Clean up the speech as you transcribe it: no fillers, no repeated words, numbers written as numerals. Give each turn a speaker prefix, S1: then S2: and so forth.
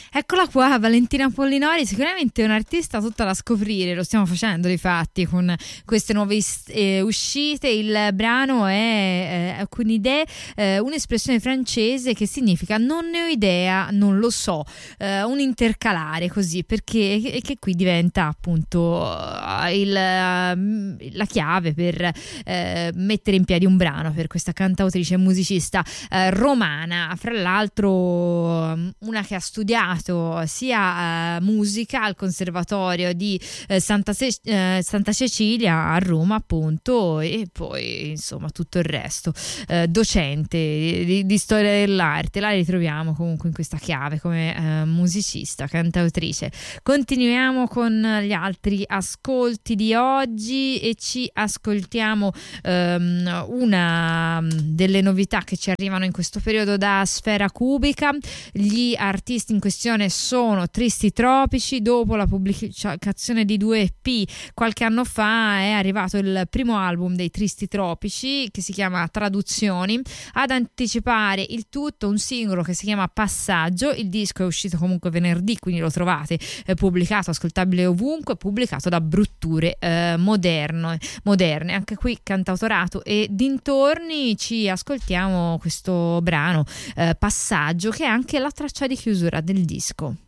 S1: Eccola qua, Valentina Pollinori, sicuramente è un'artista tutta da scoprire, lo stiamo facendo difatti con queste nuove uscite. Il brano è alcune idee, un'espressione francese che significa non ne ho idea, non lo so, un intercalare così, perché che qui diventa appunto la chiave per mettere in piedi un brano per questa cantautrice e musicista romana, fra l'altro una che ha studiato sia musica al Conservatorio di Santa Cecilia a Roma appunto, e poi insomma tutto il resto, docente di storia dell'arte. La ritroviamo comunque in questa chiave come musicista, cantautrice. Continuiamo con gli altri ascolti di oggi e ci ascoltiamo una delle novità che ci arrivano in questo periodo da Sfera Cubica. Gli artisti in questione sono Tristi Tropici. Dopo la pubblicazione di 2 EP qualche anno fa è arrivato il primo album dei Tristi Tropici che si chiama Traduzioni. Ad anticipare il tutto un singolo che si chiama Passaggio. Il disco è uscito comunque venerdì, quindi lo trovate pubblicato, ascoltabile ovunque, pubblicato da Brutture Moderne. Anche qui cantautorato e dintorni. Ci ascoltiamo questo brano Passaggio, che è anche la traccia di chiusura del disco.